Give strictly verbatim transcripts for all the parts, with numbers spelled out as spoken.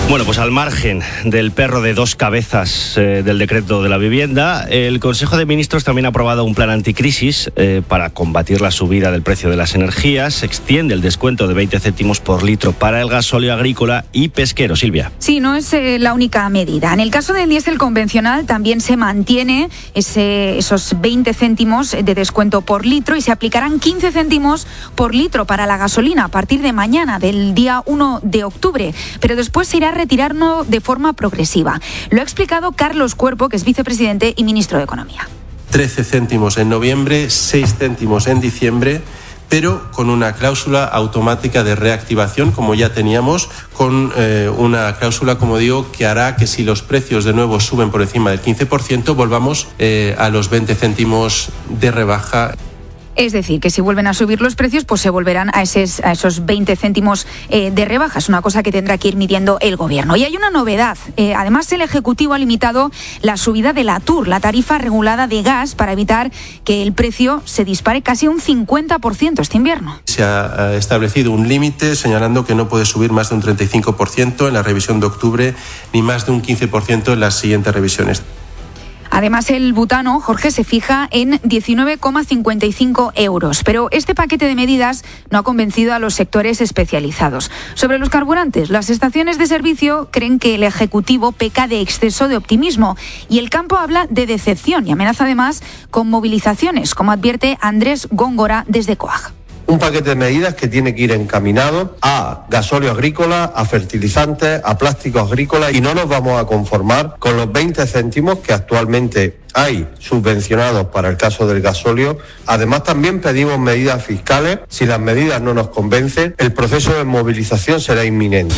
Bueno, pues al margen del perro de dos cabezas eh, del decreto de la vivienda, el Consejo de Ministros también ha aprobado un plan anticrisis eh, para combatir la subida del precio de las energías. Se extiende el descuento de veinte céntimos por litro para el gasóleo agrícola y pesquero. Silvia. Sí, no es eh, la única medida. En el caso del diésel convencional también se mantiene ese, esos veinte céntimos de descuento por litro y se aplicarán quince céntimos por litro para la gasolina a partir de mañana, del día uno de octubre. Pero después se irá retirarlo de forma progresiva. Lo ha explicado Carlos Cuerpo, que es vicepresidente y ministro de Economía. trece céntimos en noviembre, seis céntimos en diciembre, pero con una cláusula automática de reactivación, como ya teníamos, con eh, una cláusula, como digo, que hará que si los precios de nuevo suben por encima del quince por ciento, volvamos eh, a los veinte céntimos de rebaja. Es decir, que si vuelven a subir los precios, pues se volverán a, esos, a esos veinte céntimos eh, de rebaja. Es una cosa que tendrá que ir midiendo el Gobierno. Y hay una novedad. Eh, además, el Ejecutivo ha limitado la subida de la T U R, la tarifa regulada de gas, para evitar que el precio se dispare casi un cincuenta por ciento este invierno. Se ha establecido un límite señalando que no puede subir más de un treinta y cinco por ciento en la revisión de octubre, ni más de un quince por ciento en las siguientes revisiones. Además, el butano, Jorge, se fija en diecinueve coma cincuenta y cinco euros. Pero este paquete de medidas no ha convencido a los sectores especializados. Sobre los carburantes, las estaciones de servicio creen que el Ejecutivo peca de exceso de optimismo y el campo habla de decepción y amenaza además con movilizaciones, como advierte Andrés Góngora desde COAG. Un paquete de medidas que tiene que ir encaminado a gasóleo agrícola, a fertilizantes, a plásticos agrícolas, y no nos vamos a conformar con los veinte céntimos que actualmente hay subvencionados para el caso del gasóleo. Además, también pedimos medidas fiscales. Si las medidas no nos convencen, el proceso de movilización será inminente.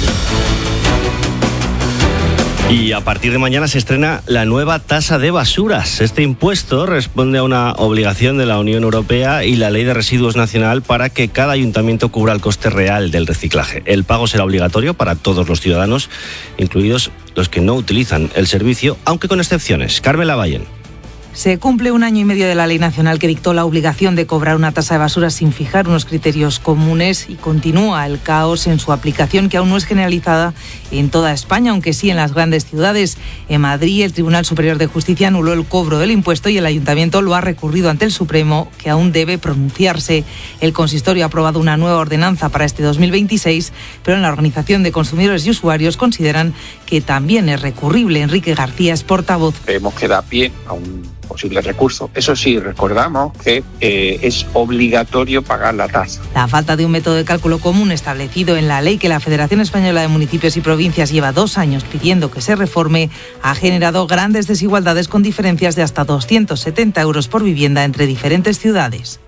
Y a partir de mañana se estrena la nueva tasa de basuras. Este impuesto responde a una obligación de la Unión Europea y la Ley de Residuos Nacional para que cada ayuntamiento cubra el coste real del reciclaje. El pago será obligatorio para todos los ciudadanos, incluidos los que no utilizan el servicio, aunque con excepciones. Carmen Lavallén. Se cumple un año y medio de la ley nacional que dictó la obligación de cobrar una tasa de basura sin fijar unos criterios comunes, y continúa el caos en su aplicación, que aún no es generalizada en toda España, aunque sí en las grandes ciudades. En Madrid, el Tribunal Superior de Justicia anuló el cobro del impuesto y el Ayuntamiento lo ha recurrido ante el Supremo, que aún debe pronunciarse. El consistorio ha aprobado una nueva ordenanza para este dos mil veintiséis, pero en la Organización de Consumidores y Usuarios consideran que también es recurrible. Enrique García es portavoz. Creemos que da pie a un posible recurso. Eso sí, recordamos que eh, es obligatorio pagar la tasa. La falta de un método de cálculo común establecido en la ley que la Federación Española de Municipios y Provincias lleva dos años pidiendo que se reforme ha generado grandes desigualdades, con diferencias de hasta doscientos setenta euros por vivienda entre diferentes ciudades.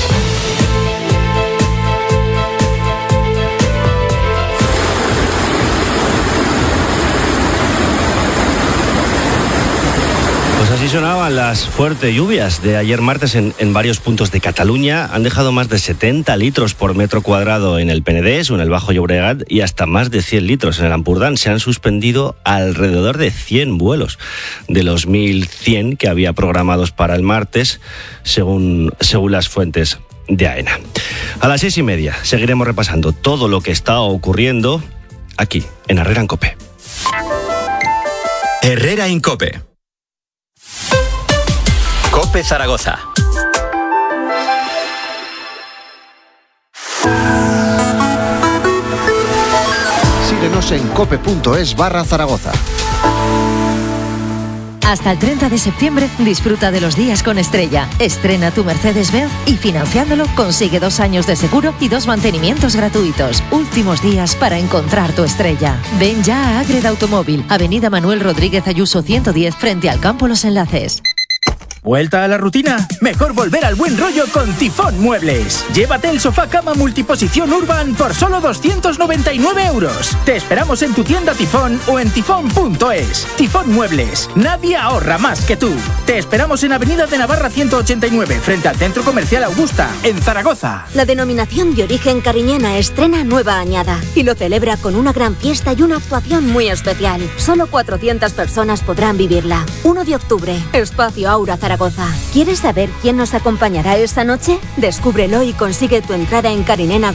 Así sonaban las fuertes lluvias de ayer martes en, en varios puntos de Cataluña. Han dejado más de setenta litros por metro cuadrado en el Penedés o en el Bajo Llobregat y hasta más de cien litros en el Ampurdán. Se han suspendido alrededor de cien vuelos de los mil cien que había programados para el martes, según, según las fuentes de AENA. A las seis y media seguiremos repasando todo lo que está ocurriendo aquí en Herrera en COPE. Herrera en COPE. COPE Zaragoza. Síguenos en cope.es barra Zaragoza. Hasta el treinta de septiembre disfruta de los días con Estrella. Estrena tu Mercedes-Benz y financiándolo consigue dos años de seguro y dos mantenimientos gratuitos. Últimos días para encontrar tu Estrella. Ven ya a Agreda Automóvil, Avenida Manuel Rodríguez Ayuso ciento diez, frente al Campo Los Enlaces. ¿Vuelta a la rutina? Mejor volver al buen rollo con Tifón Muebles. Llévate el sofá cama multiposición Urban por solo doscientos noventa y nueve euros. Te esperamos en tu tienda Tifón o en tifón punto es. Tifón Muebles. Nadie ahorra más que tú. Te esperamos en Avenida de Navarra ciento ochenta y nueve, frente al Centro Comercial Augusta, en Zaragoza. La denominación de origen cariñena estrena nueva añada y lo celebra con una gran fiesta y una actuación muy especial. Solo cuatrocientas personas podrán vivirla. uno de octubre, Espacio Aura Zaragoza. ¿Quieres saber quién nos acompañará esta noche? Descúbrelo y consigue tu entrada en carinena.